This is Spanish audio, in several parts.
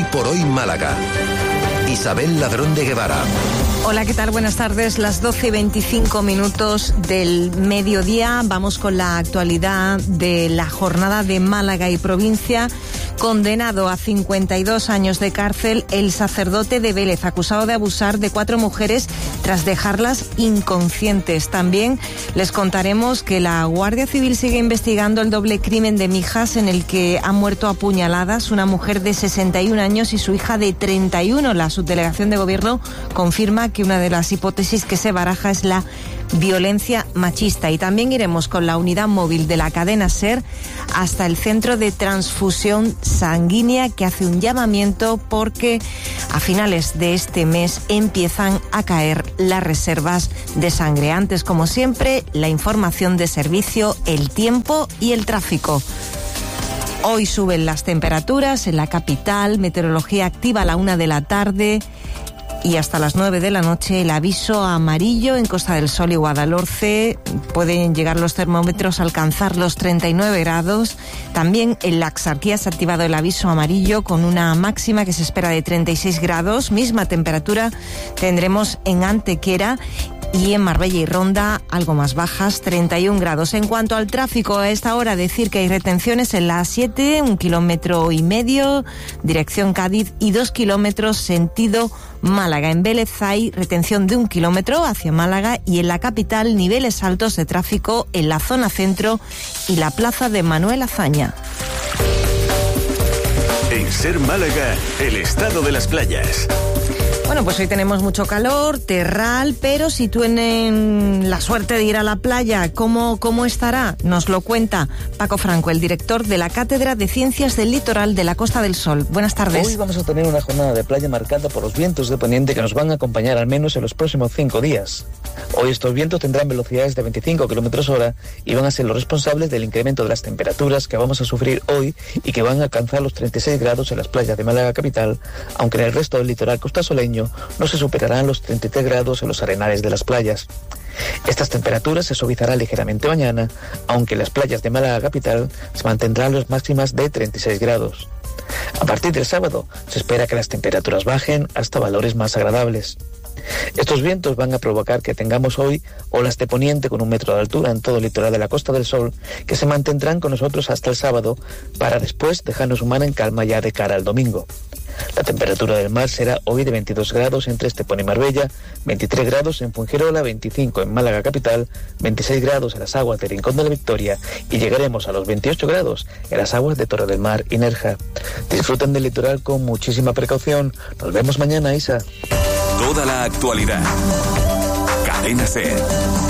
por Hoy Málaga. Isabel Ladrón de Guevara. Hola, ¿qué tal? Buenas tardes. Las 12:25 del mediodía. Vamos con la actualidad de la jornada de Málaga y provincia. Condenado a 52 años de cárcel el sacerdote de Vélez, acusado de abusar de 4 mujeres tras dejarlas inconscientes. También les contaremos que la Guardia Civil sigue investigando el doble crimen de Mijas, en el que han muerto a puñaladas una mujer de 61 años y su hija de 31. La subdelegación de gobierno confirma que una de las hipótesis que se baraja es la violencia machista. Y también iremos con la unidad móvil de la cadena SER hasta el centro de transfusión sanguínea, que hace un llamamiento porque a finales de este mes empiezan a caer las reservas de sangre. Antes, como siempre, la información de servicio, el tiempo y el tráfico. Hoy suben las temperaturas en la capital, meteorología activa a la 1 de la tarde y hasta las 9 de la noche el aviso amarillo en Costa del Sol y Guadalhorce. Pueden llegar los termómetros a alcanzar los 39 grados. También en la Axarquía se ha activado el aviso amarillo con una máxima que se espera de 36 grados. Misma temperatura tendremos en Antequera y en Marbella y Ronda, algo más bajas, 31 grados. En cuanto al tráfico, a esta hora decir que hay retenciones en la A7, 1,5 kilómetros, dirección Cádiz, y 2 kilómetros sentido Málaga. En Vélez hay retención de 1 kilómetro hacia Málaga, y en la capital niveles altos de tráfico en la zona centro y la plaza de Manuel Azaña. En SER Málaga, el estado de las playas. Bueno, pues hoy tenemos mucho calor, terral, pero si tienen la suerte de ir a la playa, ¿cómo estará? Nos lo cuenta Paco Franco, el director de la Cátedra de Ciencias del Litoral de la Costa del Sol. Buenas tardes. Hoy vamos a tener una jornada de playa marcada por los vientos de poniente que nos van a acompañar al menos en los próximos 5 días. Hoy estos vientos tendrán velocidades de 25 km/h y van a ser los responsables del incremento de las temperaturas que vamos a sufrir hoy y que van a alcanzar los 36 grados en las playas de Málaga capital, aunque en el resto del litoral costasoleño no se superarán los 33 grados en los arenales de las playas. Estas temperaturas se suavizarán ligeramente mañana, aunque en las playas de Málaga capital se mantendrán las máximas de 36 grados. A partir del sábado se espera que las temperaturas bajen hasta valores más agradables. Estos vientos van a provocar que tengamos hoy olas de poniente con 1 metro de altura en todo el litoral de la Costa del Sol, que se mantendrán con nosotros hasta el sábado, para después dejarnos humana en calma ya de cara al domingo. La temperatura del mar será hoy de 22 grados entre Estepona y Marbella, 23 grados en Fuengirola, 25 en Málaga capital, 26 grados en las aguas de Rincón de la Victoria y llegaremos a los 28 grados en las aguas de Torre del Mar y Nerja. Disfruten del litoral con muchísima precaución. Nos vemos mañana, Isa. Toda la actualidad. Cadena SER.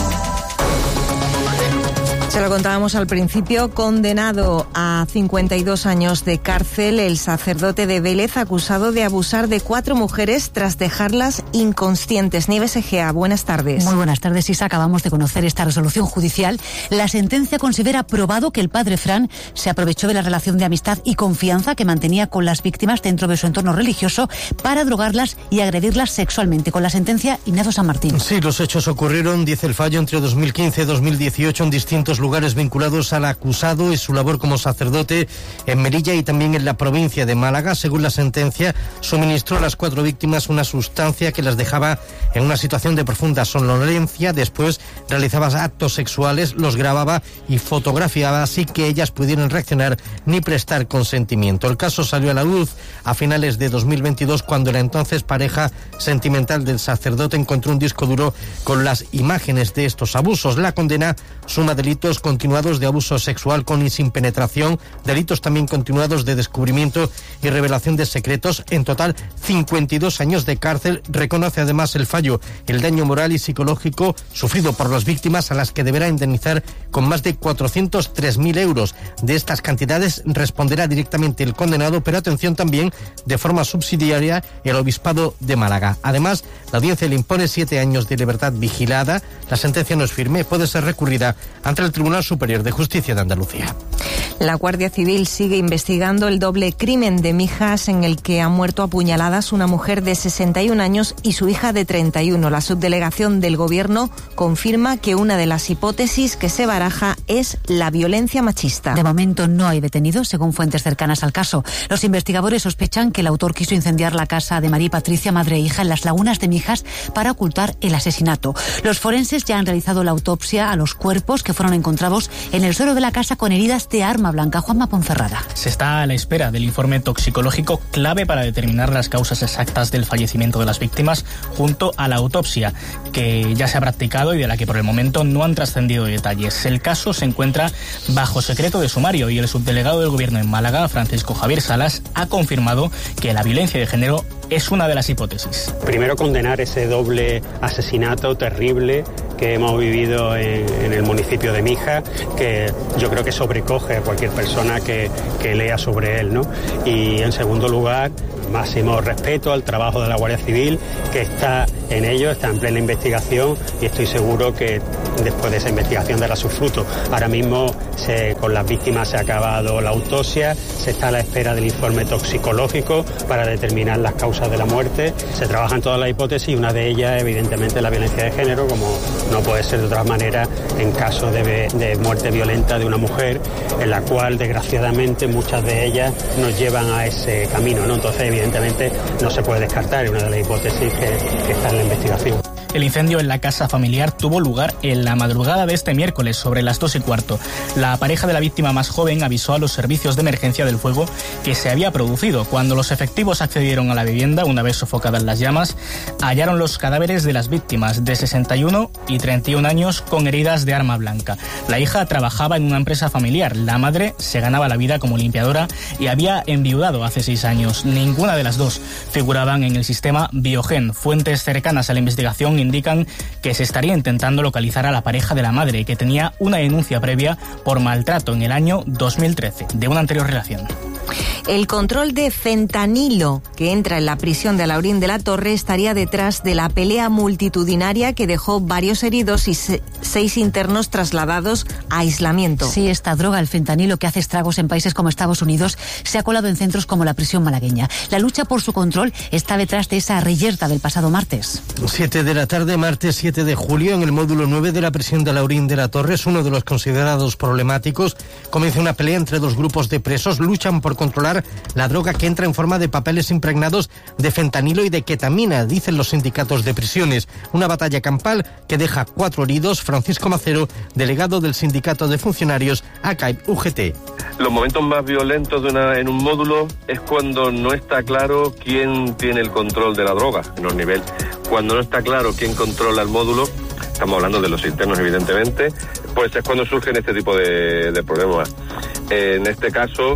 Se lo contábamos al principio, condenado a 52 años de cárcel el sacerdote de Vélez, acusado de abusar de 4 mujeres tras dejarlas inconscientes. Nieves Egea, buenas tardes. Muy buenas tardes, Isa. Acabamos de conocer esta resolución judicial. La sentencia considera probado que el padre Fran se aprovechó de la relación de amistad y confianza que mantenía con las víctimas dentro de su entorno religioso para drogarlas y agredirlas sexualmente. Con la sentencia, Ignacio San Martín. Sí, los hechos ocurrieron, dice el fallo, entre 2015 y 2018 en distintos lugares vinculados al acusado y su labor como sacerdote en Melilla y también en la provincia de Málaga. Según la sentencia, suministró a las 4 víctimas una sustancia que las dejaba en una situación de profunda somnolencia. Después realizaba actos sexuales, los grababa y fotografiaba así que ellas pudieran reaccionar ni prestar consentimiento. El caso salió a la luz a finales de 2022 cuando la entonces pareja sentimental del sacerdote encontró un disco duro con las imágenes de estos abusos. La condena suma delitos continuados de abuso sexual con y sin penetración, delitos también continuados de descubrimiento y revelación de secretos. En total, 52 años de cárcel. Reconoce además el fallo el daño moral y psicológico sufrido por las víctimas, a las que deberá indemnizar con más de 403.000 euros. De estas cantidades responderá directamente el condenado, pero atención, también de forma subsidiaria el Obispado de Málaga. Además, la audiencia le impone 7 años de libertad vigilada. La sentencia no es firme, puede ser recurrida ante el Tribunal Superior de Justicia de Andalucía. La Guardia Civil sigue investigando el doble crimen de Mijas en el que ha muerto a puñaladas una mujer de 61 años y su hija de 31. La subdelegación del Gobierno confirma que una de las hipótesis que se baraja es la violencia machista. De momento no hay detenidos, según fuentes cercanas al caso. Los investigadores sospechan que el autor quiso incendiar la casa de María y Patricia, madre e hija, en las Lagunas de Mijas para ocultar el asesinato. Los forenses ya han realizado la autopsia a los cuerpos que fueron encontrados en el suelo de la casa con heridas de arma blanca. Juanma Ponferrada. Se está a la espera del informe toxicológico clave para determinar las causas exactas del fallecimiento de las víctimas, junto a la autopsia, que ya se ha practicado y de la que por el momento no han trascendido detalles. El caso se encuentra bajo secreto de sumario y el subdelegado del Gobierno en Málaga, Francisco Javier Salas, ha confirmado que la violencia de género es una de las hipótesis. Primero, condenar ese doble asesinato terrible que hemos vivido en el municipio de Mijas, que yo creo que sobrecoge a cualquier persona que lea sobre él, ¿no? Y en segundo lugar, máximo respeto al trabajo de la Guardia Civil, que está en ello, está en plena investigación, y estoy seguro que después de esa investigación dará sus frutos. Ahora mismo con las víctimas se ha acabado la autopsia, se está a la espera del informe toxicológico para determinar las causas de la muerte. Se trabajan todas las hipótesis y una de ellas, evidentemente, la violencia de género, como no puede ser de otra manera en caso de muerte violenta de una mujer, en la cual, desgraciadamente, muchas de ellas nos llevan a ese camino, ¿no? Entonces, evidentemente, no se puede descartar, es una de las hipótesis que está en la investigación. El incendio en la casa familiar tuvo lugar en la madrugada de este miércoles, sobre las 2:15. La pareja de la víctima más joven avisó a los servicios de emergencia del fuego que se había producido. Cuando los efectivos accedieron a la vivienda, una vez sofocadas las llamas, hallaron los cadáveres de las víctimas, de 61 y 31 años, con heridas de arma blanca. La hija trabajaba en una empresa familiar. La madre se ganaba la vida como limpiadora y había enviudado hace 6 años. Ninguna de las dos figuraban en el sistema Biogen. Fuentes cercanas a la investigación indican que se estaría intentando localizar a la pareja de la madre, que tenía una denuncia previa por maltrato en el año 2013 de una anterior relación. El control de fentanilo que entra en la prisión de Alhaurín de la Torre estaría detrás de la pelea multitudinaria que dejó varios heridos y 6 internos trasladados a aislamiento. Sí, esta droga, el fentanilo, que hace estragos en países como Estados Unidos, se ha colado en centros como la prisión malagueña. La lucha por su control está detrás de esa reyerta del pasado martes. 7 de la tarde, martes 7 de julio, en el módulo 9 de la prisión de Alhaurín de la Torre, es uno de los considerados problemáticos. Comienza una pelea entre 2 grupos de presos, luchan por controlar la droga que entra en forma de papeles impregnados de fentanilo y de ketamina, dicen los sindicatos de prisiones. Una batalla campal que deja 4 heridos. Francisco Macero, delegado del sindicato de funcionarios ACAIP-UGT. Los momentos más violentos en un módulo es cuando no está claro quién tiene el control de la droga en los niveles. Cuando no está claro quién controla el módulo, estamos hablando de los internos evidentemente, pues es cuando surgen este tipo de problemas. En este caso,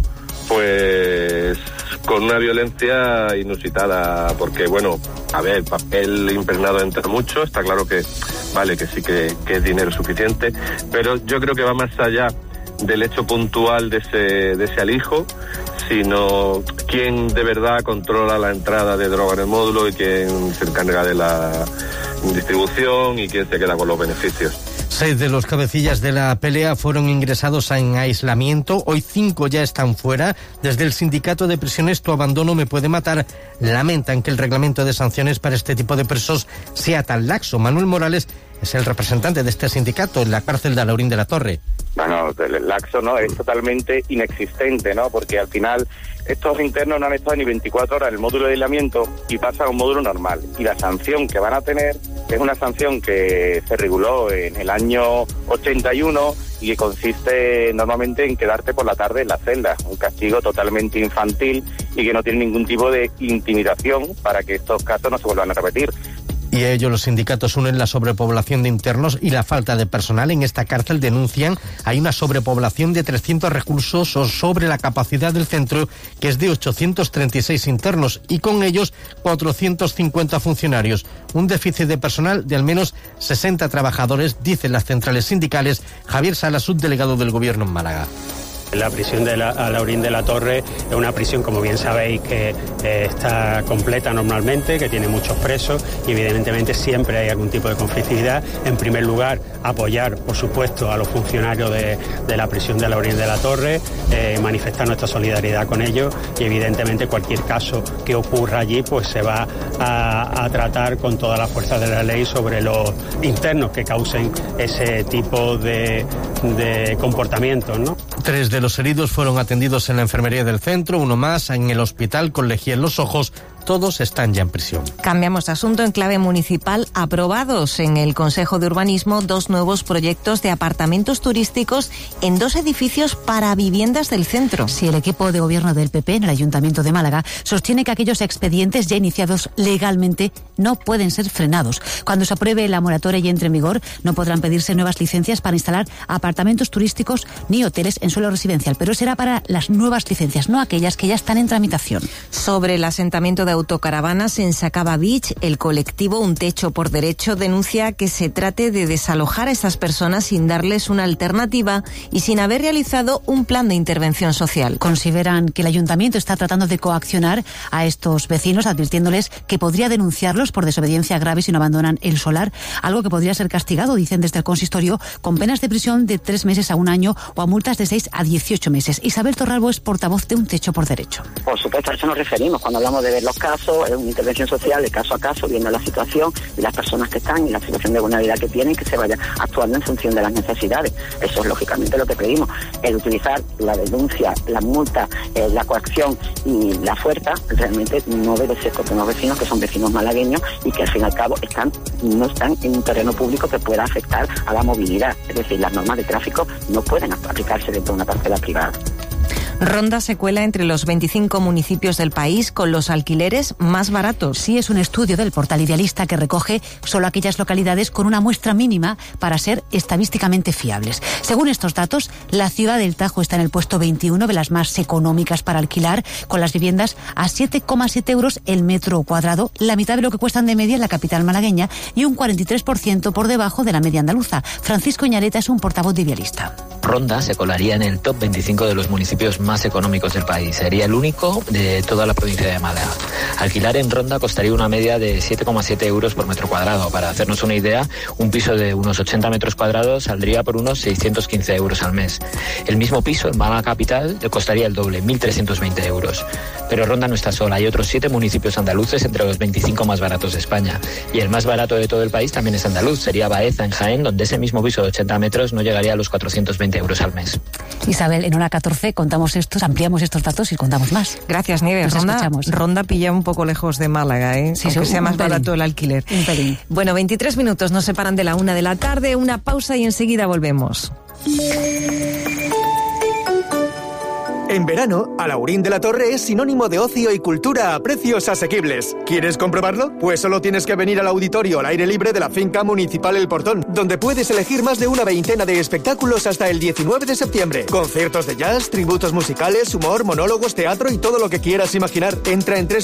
pues con una violencia inusitada, porque bueno, a ver, el papel impregnado entra mucho, está claro que vale, que sí que es dinero suficiente, pero yo creo que va más allá del hecho puntual de ese alijo, sino quién de verdad controla la entrada de droga en el módulo y quién se encarga de la distribución y quién se queda con los beneficios. 6 de los cabecillas de la pelea fueron ingresados en aislamiento. Hoy 5 ya están fuera. Desde el sindicato de prisiones Tu abandono me puede matar lamentan que el reglamento de sanciones para este tipo de presos sea tan laxo. Manuel Morales es el representante de este sindicato en la cárcel de Alhaurín de la Torre. Bueno, el laxo no es totalmente inexistente, ¿no? Porque al final estos internos no han estado ni 24 horas en el módulo de aislamiento y pasan a un módulo normal. Y la sanción que van a tener es una sanción que se reguló en el año 81 y que consiste normalmente en quedarte por la tarde en la celda. Un castigo totalmente infantil y que no tiene ningún tipo de intimidación para que estos casos no se vuelvan a repetir. Y a ello los sindicatos unen la sobrepoblación de internos y la falta de personal. En esta cárcel denuncian hay una sobrepoblación de 300 reclusos sobre la capacidad del centro, que es de 836 internos, y con ellos 450 funcionarios. Un déficit de personal de al menos 60 trabajadores, dicen las centrales sindicales. Javier Salas, subdelegado del Gobierno en Málaga. La prisión de Alhaurín de la Torre es una prisión, como bien sabéis, que está completa normalmente, que tiene muchos presos y evidentemente siempre hay algún tipo de conflictividad. En primer lugar, apoyar, por supuesto, a los funcionarios de la prisión de Alhaurín de la Torre, manifestar nuestra solidaridad con ellos y evidentemente cualquier caso que ocurra allí pues se va a tratar con toda la fuerza de la ley sobre los internos que causen ese tipo de comportamientos, ¿no? 3 de los heridos fueron atendidos en la enfermería del centro, 1 más en el hospital con lejía en los ojos. Todos están ya en prisión. Cambiamos de asunto. En clave municipal, aprobados en el Consejo de Urbanismo 2 nuevos proyectos de apartamentos turísticos en 2 edificios para viviendas del centro. Sí, el equipo de gobierno del PP en el Ayuntamiento de Málaga sostiene que aquellos expedientes ya iniciados legalmente no pueden ser frenados. Cuando se apruebe la moratoria y entre en vigor, no podrán pedirse nuevas licencias para instalar apartamentos turísticos ni hoteles en suelo residencial, pero será para las nuevas licencias, no aquellas que ya están en tramitación. Sobre el asentamiento de autocaravanas en Sacaba Beach, el colectivo Un Techo por Derecho denuncia que se trate de desalojar a estas personas sin darles una alternativa y sin haber realizado un plan de intervención social. Consideran que el ayuntamiento está tratando de coaccionar a estos vecinos, advirtiéndoles que podría denunciarlos por desobediencia grave si no abandonan el solar, algo que podría ser castigado, dicen desde el consistorio, con penas de prisión de 3 meses a 1 año o a multas de 6 a 18 meses. Isabel Torralbo es portavoz de Un Techo por Derecho. Por supuesto, a eso nos referimos cuando hablamos de ver los casos, es una intervención social de caso a caso, viendo la situación y las personas que están y la situación de vulnerabilidad que tienen, que se vaya actuando en función de las necesidades. Eso es lógicamente lo que pedimos. El utilizar la denuncia, la multa, la coacción y la fuerza realmente no debe ser contra unos vecinos que son vecinos malagueños y que al fin y al cabo no están en un terreno público que pueda afectar a la movilidad. Es decir, las normas de tráfico no pueden aplicarse dentro de una parcela privada. Ronda se cuela entre los 25 municipios del país con los alquileres más baratos. Sí, es un estudio del portal Idealista que recoge solo aquellas localidades con una muestra mínima para ser estadísticamente fiables. Según estos datos, la ciudad del Tajo está en el puesto 21 de las más económicas para alquilar, con las viviendas a 7,7 euros el metro cuadrado, la mitad de lo que cuestan de media en la capital malagueña y un 43% por debajo de la media andaluza. Francisco Iñareta es un portavoz de Idealista. Ronda se colaría en el top 25 de los municipios más económicos del país. Sería el único de toda la provincia de Málaga. Alquilar en Ronda costaría una media de 7,7 euros por metro cuadrado. Para hacernos una idea, un piso de unos 80 metros cuadrados saldría por unos 615 euros al mes. El mismo piso en Málaga capital le costaría el doble, 1.320 euros. Pero Ronda no está sola. Hay otros 7 municipios andaluces entre los 25 más baratos de España. Y el más barato de todo el país también es andaluz. Sería Baeza, en Jaén, donde ese mismo piso de 80 metros no llegaría a los 420 euros al mes. Isabel, en hora 14 ampliamos estos datos y contamos más. Gracias, Nieves. Ronda pilla un poco lejos de Málaga, Sí, aunque sea más barato el alquiler. Un pelín. Bueno, 23 minutos nos separan de la 1 de la tarde, una pausa y enseguida volvemos. En verano, Alhaurín de la Torre es sinónimo de ocio y cultura a precios asequibles. ¿Quieres comprobarlo? Pues solo tienes que venir al auditorio al aire libre de la finca municipal El Portón, donde puedes elegir más de una veintena de espectáculos hasta el 19 de septiembre. Conciertos de jazz, tributos musicales, humor, monólogos, teatro y todo lo que quieras imaginar. Entra en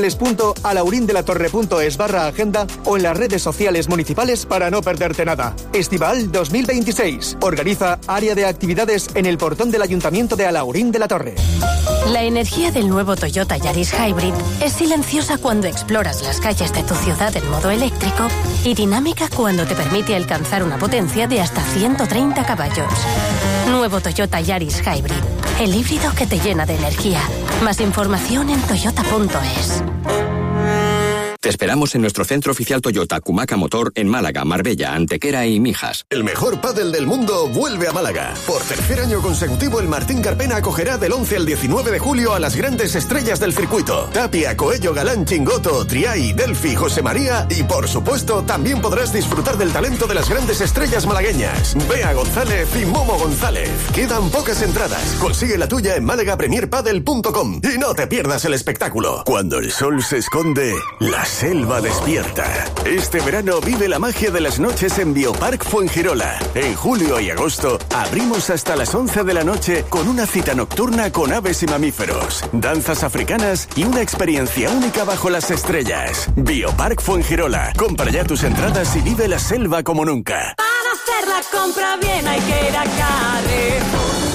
www.alhaurindelatorre.es/agenda o en las redes sociales municipales para no perderte nada. Estival 2026. Organiza Área de Actividades en El Portón del Ayuntamiento de Alhaurín de la Torre. La energía del nuevo Toyota Yaris Hybrid es silenciosa cuando exploras las calles de tu ciudad en modo eléctrico y dinámica cuando te permite alcanzar una potencia de hasta 130 caballos. Nuevo Toyota Yaris Hybrid, el híbrido que te llena de energía. Más información en toyota.es. Te esperamos en nuestro centro oficial Toyota Cumaca Motor en Málaga, Marbella, Antequera y Mijas. El mejor pádel del mundo vuelve a Málaga. Por tercer año consecutivo, el Martín Carpena acogerá del 11 al 19 de julio a las grandes estrellas del circuito. Tapia, Coello, Galán, Chingoto, Triay, Delphi, José María y, por supuesto, también podrás disfrutar del talento de las grandes estrellas malagueñas. Bea González y Momo González. Quedan pocas entradas. Consigue la tuya en MálagaPremierPadel.com y no te pierdas el espectáculo. Cuando el sol se esconde, la selva despierta. Este verano vive la magia de las noches en Biopark Fuengirola. En julio y agosto abrimos hasta las 11 de la noche con una cita nocturna con aves y mamíferos, danzas africanas y una experiencia única bajo las estrellas. Biopark Fuengirola. Compra ya tus entradas y vive la selva como nunca. Para hacer la compra bien hay que ir a Carrefour.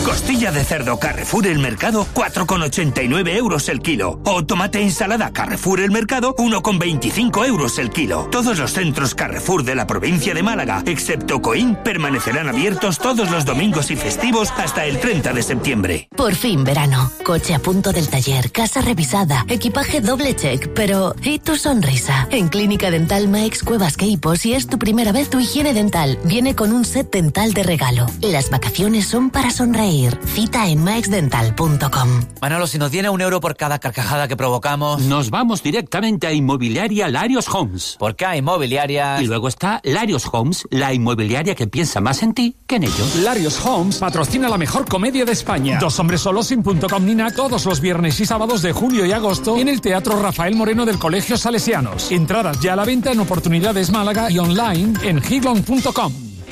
Costilla de cerdo Carrefour El Mercado, 4,89 euros el kilo. O tomate ensalada Carrefour El Mercado, 1,25 euros el kilo. Todos los centros Carrefour de la provincia de Málaga, excepto Coín, permanecerán abiertos todos los domingos y festivos hasta el 30 de septiembre. Por fin verano. Coche a punto del taller, casa revisada, equipaje doble check. Pero, ¿y tu sonrisa? En Clínica Dental Maix Cuevas Queipo, si es tu primera vez, tu higiene dental viene con un set dental de regalo. Las vacaciones son para sonreír. Cita en maixdental.com. Manolo, si nos viene €1 por cada carcajada que provocamos... Nos vamos directamente a Inmobiliaria Larios Homes. ¿Por qué a Inmobiliaria? Y luego está Larios Homes, la inmobiliaria que piensa más en ti que en ellos. Larios Homes patrocina la mejor comedia de España. Dos hombres solos sin punto com Nina, todos los viernes y sábados de julio y agosto en el Teatro Rafael Moreno del Colegio Salesianos. Entradas ya a la venta en Oportunidades Málaga y online en higlon.com.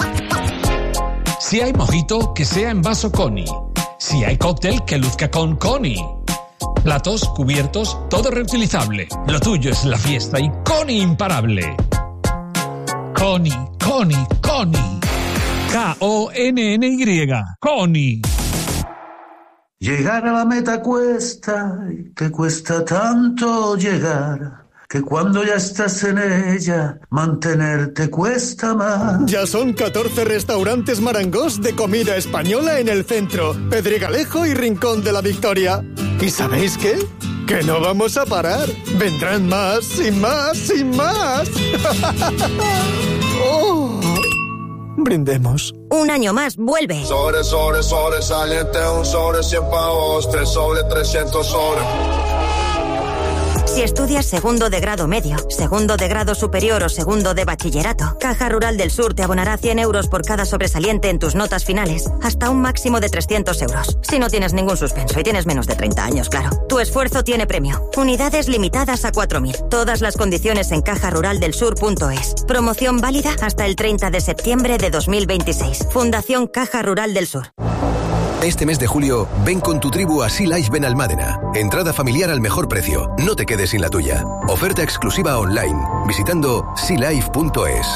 Si hay mojito, que sea en vaso Coni. Si hay cóctel, que luzca con Coni. Platos, cubiertos, todo reutilizable. Lo tuyo es la fiesta y Coni imparable. Coni, Coni, Coni. K-O-N-N-Y. Coni. Llegar a la meta cuesta y te cuesta tanto llegar, que cuando ya estás en ella, mantenerte cuesta más. Ya son 14 restaurantes Marangós de comida española en el centro, Pedregalejo y Rincón de la Victoria. ¿Y sabéis qué? Que no vamos a parar. Vendrán más y más y más. Oh. Brindemos. Un año más, vuelve. Sobresaliente, un sobre 100 pavos, 3 sobre 300 sobre. Si estudias segundo de grado medio, segundo de grado superior o segundo de bachillerato, Caja Rural del Sur te abonará 100 euros por cada sobresaliente en tus notas finales, hasta un máximo de 300 euros. Si no tienes ningún suspenso y tienes menos de 30 años, claro. Tu esfuerzo tiene premio. Unidades limitadas a 4.000. Todas las condiciones en cajaruraldelsur.es. Promoción válida hasta el 30 de septiembre de 2026. Fundación Caja Rural del Sur. Este mes de julio, ven con tu tribu a Sea Life Benalmádena. Entrada familiar al mejor precio. No te quedes sin la tuya. Oferta exclusiva online, visitando sealife.es.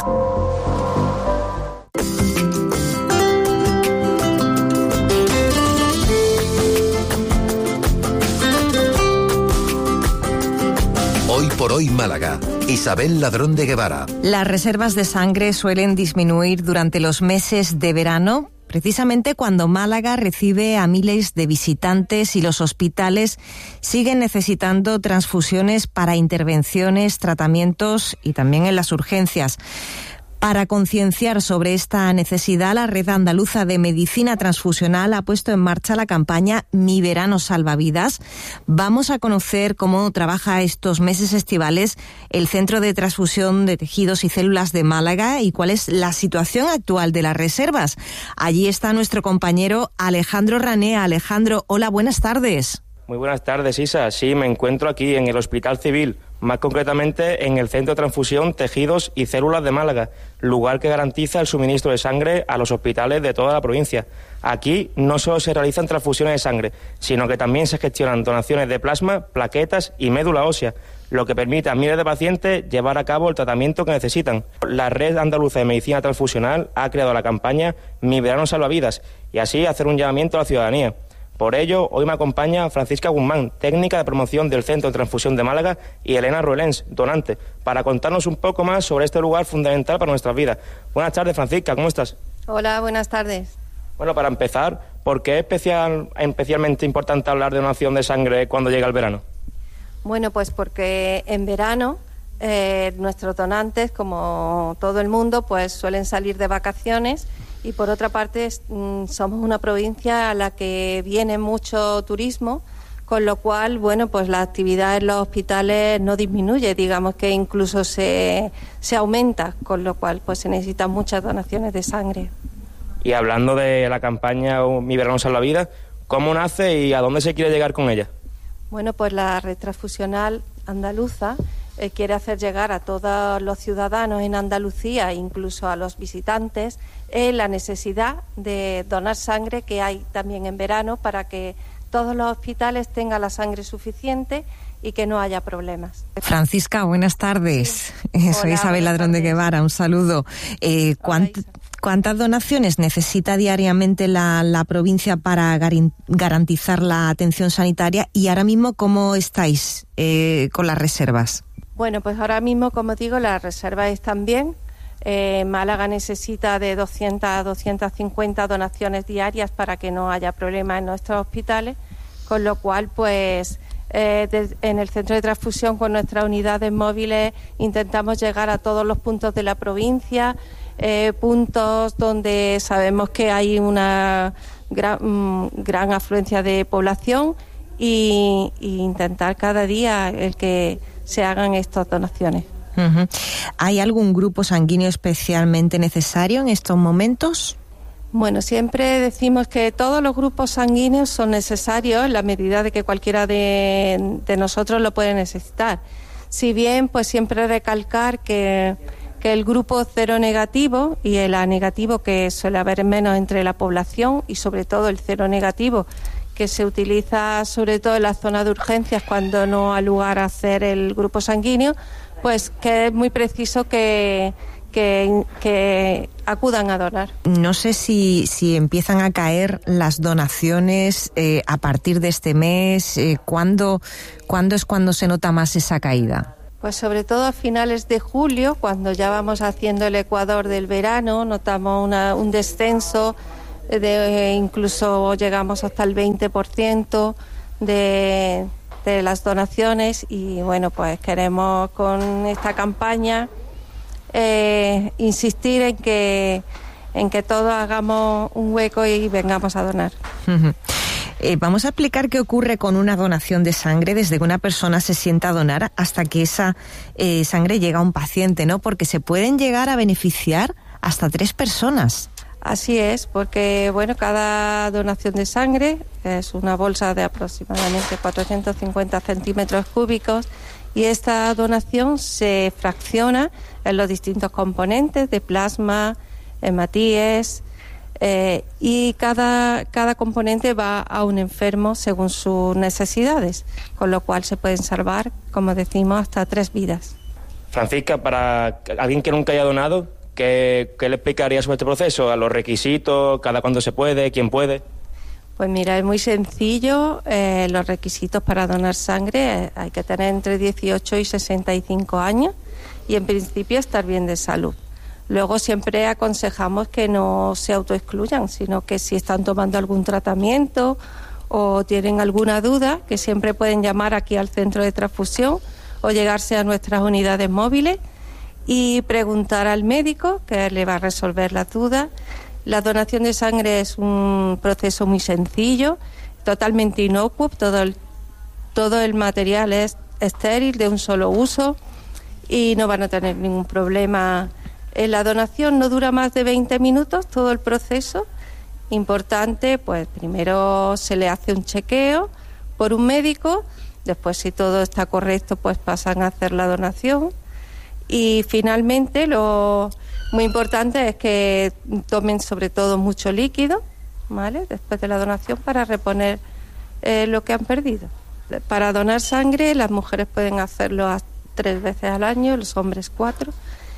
Hoy por hoy Málaga. Isabel Ladrón de Guevara. Las reservas de sangre suelen disminuir durante los meses de verano, precisamente cuando Málaga recibe a miles de visitantes y los hospitales siguen necesitando transfusiones para intervenciones, tratamientos y también en las urgencias. Para concienciar sobre esta necesidad, la Red Andaluza de Medicina Transfusional ha puesto en marcha la campaña Mi Verano Salvavidas. Vamos a conocer cómo trabaja estos meses estivales el Centro de Transfusión de Tejidos y Células de Málaga y cuál es la situación actual de las reservas. Allí está nuestro compañero Alejandro Ranea. Alejandro, hola, buenas tardes. Muy buenas tardes, Isa. Sí, me encuentro aquí en el Hospital Civil, más concretamente en el Centro de Transfusión, Tejidos y Células de Málaga, lugar que garantiza el suministro de sangre a los hospitales de toda la provincia. Aquí no solo se realizan transfusiones de sangre, sino que también se gestionan donaciones de plasma, plaquetas y médula ósea, lo que permite a miles de pacientes llevar a cabo el tratamiento que necesitan. La Red Andaluza de Medicina Transfusional ha creado la campaña Mi Verano Salvavidas y así hacer un llamamiento a la ciudadanía. Por ello, hoy me acompaña Francisca Guzmán, técnica de promoción del Centro de Transfusión de Málaga, y Elena Ruelens, donante, para contarnos un poco más sobre este lugar fundamental para nuestras vidas. Buenas tardes, Francisca, ¿cómo estás? Hola, buenas tardes. Bueno, para empezar, ¿por qué es especialmente importante hablar de donación de sangre cuando llega el verano? Bueno, pues porque en verano nuestros donantes, como todo el mundo, pues suelen salir de vacaciones. Y por otra parte, somos una provincia a la que viene mucho turismo, con lo cual, bueno, pues la actividad en los hospitales no disminuye, digamos que incluso se aumenta, con lo cual pues se necesitan muchas donaciones de sangre. Y hablando de la campaña Mi Verano Salvavidas, ¿cómo nace y a dónde se quiere llegar con ella? Bueno, pues la Red Transfusional Andaluza quiere hacer llegar a todos los ciudadanos en Andalucía, incluso a los visitantes, la necesidad de donar sangre que hay también en verano para que todos los hospitales tengan la sangre suficiente y que no haya problemas. Francisca, buenas tardes. Soy Isabel Ladrón de Guevara, un saludo. ¿Cuántas donaciones necesita diariamente la provincia para garantizar la atención sanitaria? Y ahora mismo, ¿cómo estáis con las reservas? Bueno, pues ahora mismo, como digo, las reservas están bien. Málaga necesita de 200 a 250 donaciones diarias para que no haya problemas en nuestros hospitales, con lo cual, pues, en el centro de transfusión con nuestras unidades móviles intentamos llegar a todos los puntos de la provincia, puntos donde sabemos que hay una gran afluencia de población y intentar cada día el que se hagan estas donaciones. Uh-huh. ¿Hay algún grupo sanguíneo especialmente necesario en estos momentos? Bueno, siempre decimos que todos los grupos sanguíneos son necesarios en la medida de que cualquiera de nosotros lo puede necesitar. Si bien, pues siempre recalcar que el grupo cero negativo y el A negativo, que suele haber menos entre la población, y sobre todo el cero negativo, que se utiliza sobre todo en la zona de urgencias cuando no ha lugar a hacer el grupo sanguíneo, pues que es muy preciso que acudan a donar. No sé si empiezan a caer las donaciones a partir de este mes. ¿Cuándo es cuando se nota más esa caída? Pues sobre todo a finales de julio, cuando ya vamos haciendo el ecuador del verano, notamos un descenso, incluso llegamos hasta el 20% de las donaciones, y bueno, pues queremos con esta campaña insistir en que todos hagamos un hueco y vengamos a donar. Uh-huh. Vamos a explicar qué ocurre con una donación de sangre desde que una persona se sienta a donar hasta que esa sangre llega a un paciente, ¿no? Porque se pueden llegar a beneficiar hasta 3 personas. Así es, porque bueno, cada donación de sangre es una bolsa de aproximadamente 450 centímetros cúbicos, y esta donación se fracciona en los distintos componentes de plasma, hematíes, y cada componente va a un enfermo según sus necesidades, con lo cual se pueden salvar, como decimos, hasta 3 vidas. Francisca, para alguien que nunca haya donado, ¿qué le explicaría sobre este proceso? ¿A los requisitos? ¿Cada cuándo se puede? ¿Quién puede? Pues mira, es muy sencillo. Los requisitos para donar sangre hay que tener entre 18 y 65 años y en principio estar bien de salud. Luego siempre aconsejamos que no se autoexcluyan, sino que si están tomando algún tratamiento o tienen alguna duda, que siempre pueden llamar aquí al centro de transfusión o llegarse a nuestras unidades móviles y preguntar al médico, que le va a resolver las dudas. La donación de sangre es un proceso muy sencillo, totalmente inocuo, todo el material es estéril, de un solo uso, y no van a tener ningún problema. La donación no dura más de 20 minutos, todo el proceso. Importante, pues primero se le hace un chequeo por un médico, después si todo está correcto, pues pasan a hacer la donación. Y finalmente lo muy importante es que tomen sobre todo mucho líquido, ¿vale?, después de la donación, para reponer lo que han perdido. Para donar sangre las mujeres pueden hacerlo 3 veces al año, los hombres 4,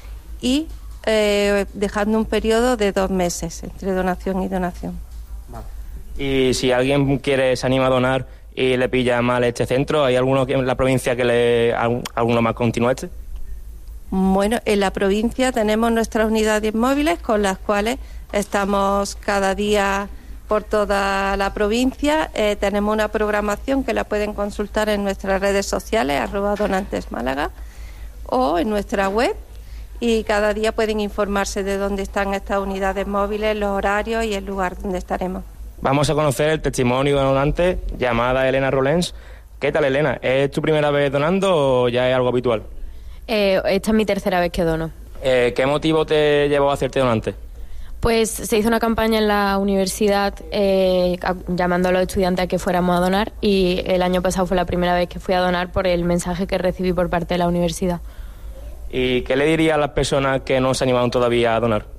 y dejando un periodo de 2 meses entre donación y donación. Vale. Y si alguien se anima a donar y le pilla mal este centro, ¿hay alguno en la provincia alguno más continuo este? Bueno, en la provincia tenemos nuestras unidades móviles con las cuales estamos cada día por toda la provincia. Tenemos una programación que la pueden consultar en nuestras redes sociales, @donantesmálaga, o en nuestra web, y cada día pueden informarse de dónde están estas unidades móviles, los horarios y el lugar donde estaremos. Vamos a conocer el testimonio de una donante llamada Elena Rolens. ¿Qué tal, Elena? ¿Es tu primera vez donando o ya es algo habitual? Esta es mi 3ª vez que dono. ¿Qué motivo te llevó a hacerte donante? Pues se hizo una campaña en la universidad llamando a los estudiantes a que fuéramos a donar, y el año pasado fue la primera vez que fui a donar por el mensaje que recibí por parte de la universidad. ¿Y qué le diría a las personas que no se animaron todavía a donar?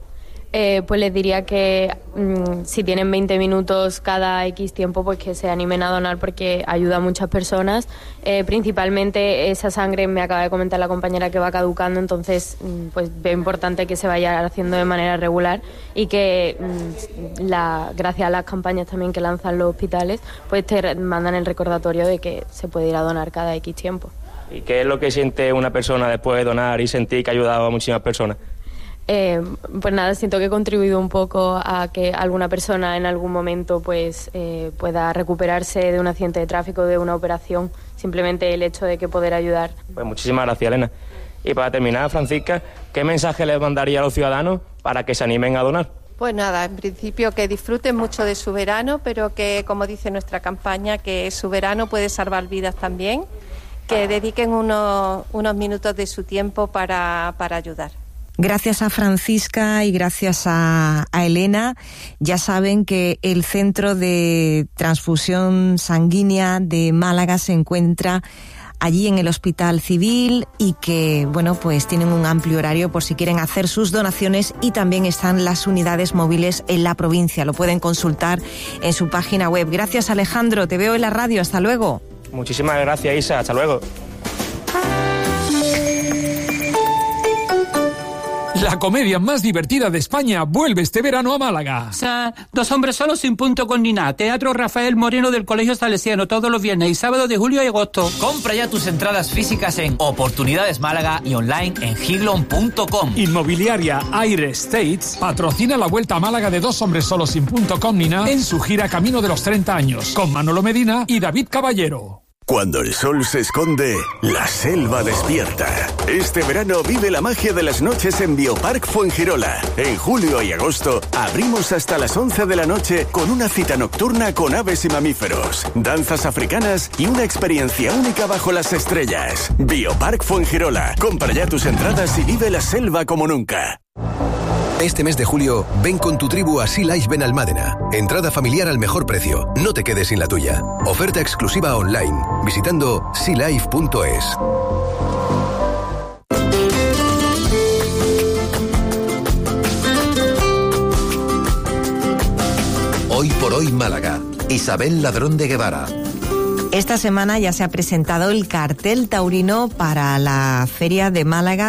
Pues les diría que si tienen 20 minutos cada X tiempo, pues que se animen a donar porque ayuda a muchas personas. Principalmente esa sangre, me acaba de comentar la compañera, que va caducando, entonces pues veo importante que se vaya haciendo de manera regular y que gracias a las campañas también que lanzan los hospitales, pues te mandan el recordatorio de que se puede ir a donar cada X tiempo. ¿Y qué es lo que siente una persona después de donar y sentir que ha ayudado a muchísimas personas? Pues nada, siento que he contribuido un poco a que alguna persona en algún momento pues pueda recuperarse de un accidente de tráfico, de una operación, simplemente el hecho de que poder ayudar. Pues muchísimas gracias, Elena. Y para terminar, Francisca, ¿qué mensaje les mandaría a los ciudadanos para que se animen a donar? Pues nada, en principio que disfruten mucho de su verano, pero que, como dice nuestra campaña, que su verano puede salvar vidas también, que dediquen unos minutos de su tiempo para ayudar. Gracias a Francisca y gracias a Elena. Ya saben que el Centro de Transfusión Sanguínea de Málaga se encuentra allí en el Hospital Civil y que, bueno, pues tienen un amplio horario por si quieren hacer sus donaciones, y también están las unidades móviles en la provincia. Lo pueden consultar en su página web. Gracias, Alejandro. Te veo en la radio. Hasta luego. Muchísimas gracias, Isa. Hasta luego. La comedia más divertida de España vuelve este verano a Málaga. Dos hombres solos sin punto con ni nada. Teatro Rafael Moreno del Colegio Salesiano, todos los viernes y sábados de julio y agosto. Compra ya tus entradas físicas en Oportunidades Málaga y online en giglon.com. Inmobiliaria Aire Estates patrocina la vuelta a Málaga de Dos hombres solos sin punto com ni nada en su gira Camino de los 30 años, con Manolo Medina y David Caballero. Cuando el sol se esconde, la selva despierta. Este verano vive la magia de las noches en Biopark Fuengirola. En julio y agosto abrimos hasta las 11 de la noche con una cita nocturna con aves y mamíferos, danzas africanas y una experiencia única bajo las estrellas. Biopark Fuengirola. Compra ya tus entradas y vive la selva como nunca. Este mes de julio, ven con tu tribu a Sea Life Benalmádena. Entrada familiar al mejor precio. No te quedes sin la tuya. Oferta exclusiva online, visitando sealife.es. Hoy por hoy Málaga. Isabel Ladrón de Guevara. Esta semana ya se ha presentado el cartel taurino para la Feria de Málaga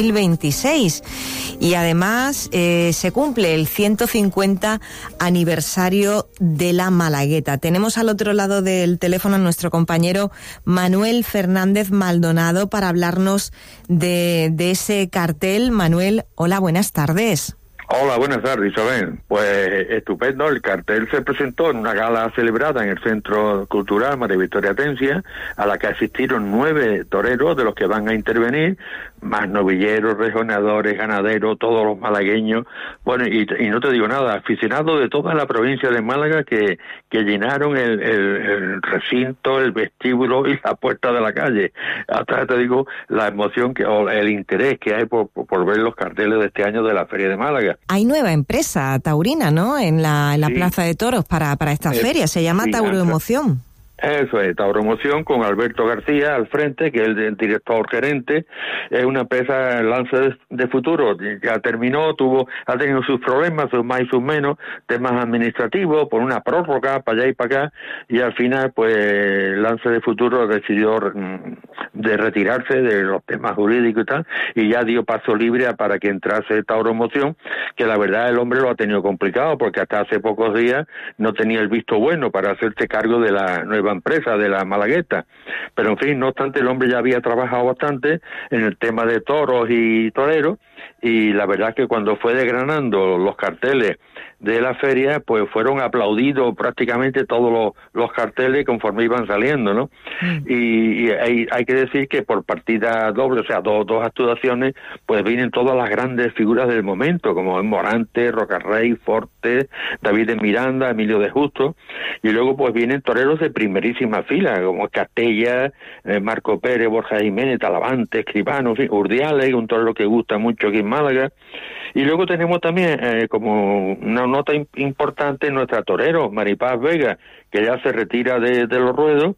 2026 y además se cumple el 150 aniversario de la Malagueta. Tenemos al otro lado del teléfono a nuestro compañero Manuel Fernández Maldonado para hablarnos de ese cartel. Manuel, hola, buenas tardes. Hola, buenas tardes, Isabel. Pues estupendo, el cartel se presentó en una gala celebrada en el Centro Cultural María Victoria Atencia, a la que asistieron 9 toreros de los que van a intervenir, más novilleros, rejoneadores, ganaderos, todos los malagueños, bueno, y no te digo nada, aficionados de toda la provincia de Málaga que llenaron el recinto, el vestíbulo y la puerta de la calle. Hasta te digo la emoción o el interés que hay por ver los carteles de este año de la Feria de Málaga. Hay nueva empresa taurina, ¿no?, en la sí, Plaza de Toros para esta feria, se llama sí, Tauroemoción. Eso es, Tauroemoción, con Alberto García al frente, que es el director gerente. Es una empresa Lance de Futuro, ya terminó, ha tenido sus problemas, sus más y sus menos, temas administrativos, por una prórroga para allá y para acá, y al final pues Lance de Futuro decidió de retirarse de los temas jurídicos y tal, y ya dio paso libre para que entrase Tauroemoción, que la verdad el hombre lo ha tenido complicado, porque hasta hace pocos días no tenía el visto bueno para hacerse cargo de la nueva empresa de la Malagueta, pero en fin, no obstante el hombre ya había trabajado bastante en el tema de toros y toreros, y la verdad es que cuando fue desgranando los carteles de la feria, pues fueron aplaudidos prácticamente todos los carteles conforme iban saliendo, ¿no? Y hay que decir que por partida doble, o sea, dos actuaciones, pues vienen todas las grandes figuras del momento, como Morante, Rocarrey, Forte, David de Miranda, Emilio de Justo, y luego pues vienen toreros de primerísima fila, como Castella, Marco Pérez, Borja Jiménez, Talavante, Escribano, en fin, Urdiales, un torero que gusta mucho aquí en Málaga. Y luego tenemos también como una nota importante, nuestra torero, Maripaz Vega, que ya se retira de los ruedos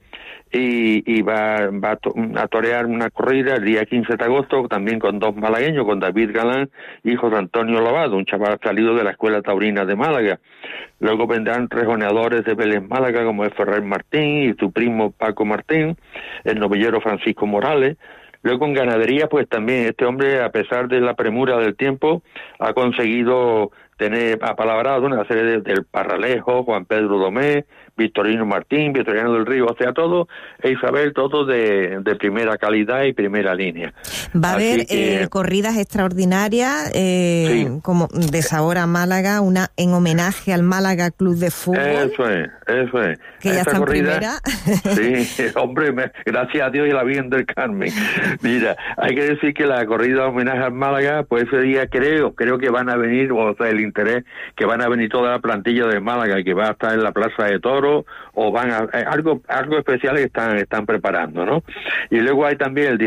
y va a torear una corrida el día 15 de agosto, también con 2 malagueños, con David Galán, hijo de Antonio Lavado, un chaval salido de la Escuela Taurina de Málaga. Luego vendrán rejoneadores de Vélez Málaga, como es Ferrer Martín y su primo Paco Martín, el novillero Francisco Morales. Luego en ganadería, pues también este hombre, a pesar de la premura del tiempo, ha conseguido tener apalabrado una serie del Parralejo, Juan Pedro Domé, Victorino Martín, Victoriano del Río, o sea, todo, Isabel, todo de primera calidad y primera línea. Va a haber corridas extraordinarias, sí, como de sabor a Málaga, una en homenaje al Málaga Club de Fútbol. Eso es. Que ya está en primera. Sí, hombre, gracias a Dios y la Virgen del Carmen. Mira, hay que decir que la corrida de homenaje al Málaga, pues ese día creo que van a venir, o sea, el interés, que van a venir toda la plantilla de Málaga y que va a estar en la Plaza de Toros, o van a algo especial que están preparando, ¿no? Y luego hay también el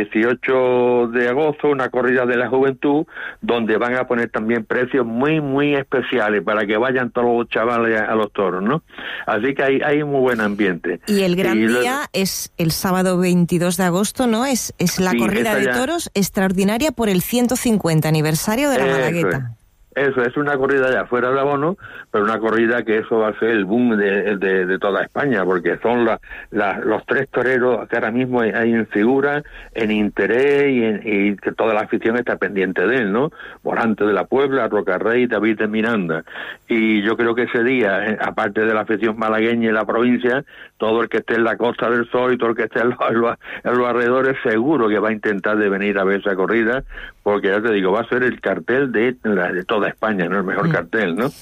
18 de agosto una corrida de la juventud, donde van a poner también precios muy, muy especiales para que vayan todos los chavales a los toros, ¿no? Así que hay un muy buen ambiente. Y el gran día es el sábado 22 de agosto, ¿no? Es la corrida de toros extraordinaria por el 150 aniversario de la Malagueta. Eso es una corrida ya fuera de abono, pero una corrida que eso va a ser el boom de toda España, porque son los 3 toreros que ahora mismo hay en figura, en interés y que toda la afición está pendiente de él, ¿no? Volante de la Puebla, Rocarrey y David de Miranda. Y yo creo que ese día, aparte de la afición malagueña y la provincia, todo el que esté en la Costa del Sol y todo el que esté en los alrededores seguro que va a intentar de venir a ver esa corrida, porque ya te digo, va a ser el cartel de toda España, ¿no? El mejor cartel, ¿no?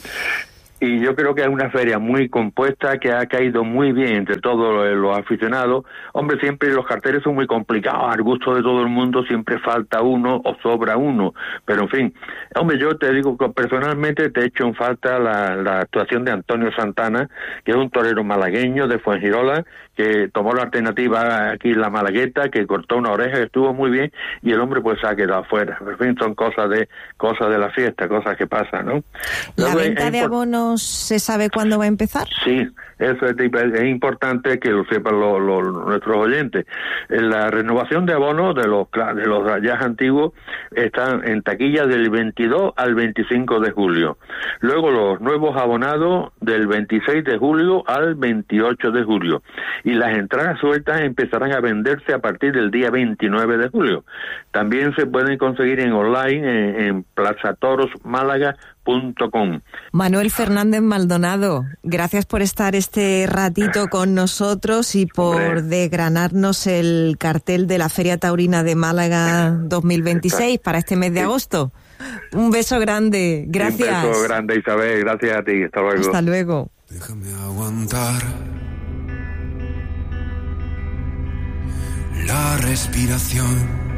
Y yo creo que es una feria muy compuesta, que ha caído muy bien entre todos los aficionados. Hombre, siempre los carteles son muy complicados, al gusto de todo el mundo siempre falta uno o sobra uno, pero en fin, hombre, yo te digo que personalmente te echo en falta la actuación de Antonio Santana, que es un torero malagueño de Fuengirola, que tomó la alternativa aquí en la Malagueta, que cortó una oreja, que estuvo muy bien, y el hombre pues se ha quedado afuera. En fin, son cosas de la fiesta, cosas que pasan, ¿no? ¿La venta de abonos se sabe cuándo va a empezar? Sí, eso es importante que lo sepan nuestros oyentes. La renovación de abonos de los ya antiguos están en taquilla del 22 al 25 de julio. Luego los nuevos abonados del 26 de julio al 28 de julio. Y las entradas sueltas empezarán a venderse a partir del día 29 de julio. También se pueden conseguir en online en plazatorosmálaga.com. Manuel Fernández Maldonado, gracias por estar este ratito con nosotros y por desgranarnos el cartel de la Feria Taurina de Málaga 2026 para este mes de agosto. Un beso grande, gracias. Un beso grande, Isabel, gracias a ti, hasta luego. Hasta luego. Déjame aguantar la respiración.